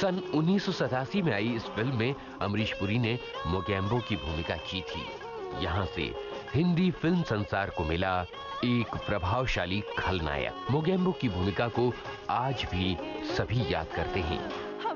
सन 1987 में आई इस फिल्म में अमरीश पुरी ने मोगैम्बो की भूमिका की थी। यहाँ से हिंदी फिल्म संसार को मिला एक प्रभावशाली खलनायक। मोगैम्बो की भूमिका को आज भी सभी याद करते हैं।